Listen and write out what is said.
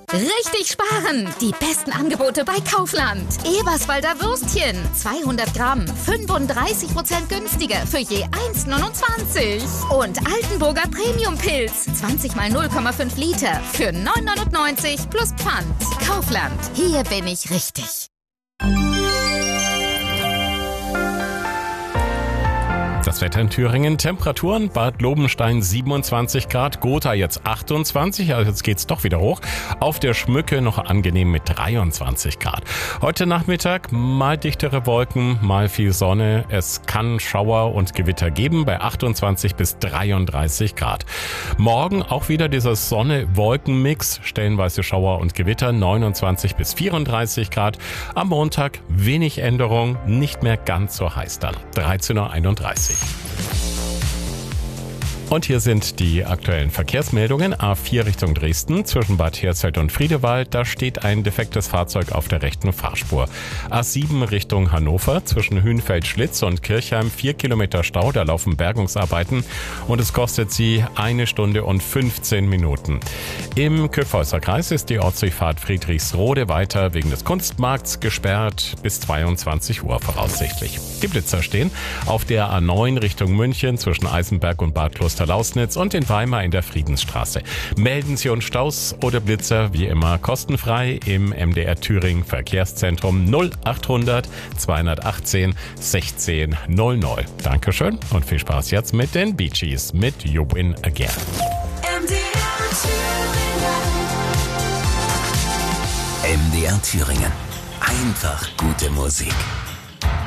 Richtig sparen! Die besten Angebote bei Kaufland. Eberswalder Würstchen, 200 Gramm, 35% günstiger für je 1,29. Und Altenburger Premium-Pilz, 20 mal 0,5 Liter für 9,99 plus Pfand. Kaufland, hier bin ich richtig. Das Wetter in Thüringen, Temperaturen, Bad Lobenstein 27 Grad, Gotha jetzt 28, also jetzt geht's doch wieder hoch. Auf der Schmücke noch angenehm mit 23 Grad. Heute Nachmittag mal dichtere Wolken, mal viel Sonne. Es kann Schauer und Gewitter geben bei 28 bis 33 Grad. Morgen auch wieder dieser Sonne-Wolken-Mix, stellenweise Schauer und Gewitter, 29 bis 34 Grad. Am Montag wenig Änderung, nicht mehr ganz so heiß dann, 13:31 Uhr. Und hier sind die aktuellen Verkehrsmeldungen. A4 Richtung Dresden zwischen Bad Hersfeld und Friedewald. Da steht ein defektes Fahrzeug auf der rechten Fahrspur. A7 Richtung Hannover zwischen Hünfeld-Schlitz und Kirchheim 4 Kilometer Stau. Da laufen Bergungsarbeiten und es kostet Sie 1 Stunde und 15 Minuten. Im Kyffhäuser Kreis ist die Ortsdurchfahrt Friedrichsrode weiter wegen des Kunstmarkts gesperrt bis 22 Uhr voraussichtlich. Die Blitzer stehen auf der A9 Richtung München zwischen Eisenberg und Bad Klosterlausnitz und in Weimar in der Friedensstraße. Melden Sie uns Staus oder Blitzer wie immer kostenfrei im MDR Thüringen Verkehrszentrum 0800 218 16 00. Dankeschön und viel Spaß jetzt mit den Bee Gees mit You Win Again. MDR Thüringen. Einfach gute Musik.